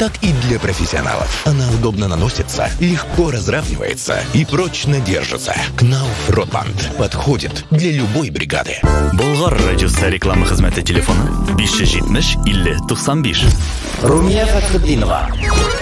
так и для профессионалов. Она удобно наносится, легко разравнивается и прочно держится. Кнауф Ротбанд подходит для любой бригады. Болгар радиосы реклама хезмәте телефоны 570 50 95. Румия Фатхетдинова.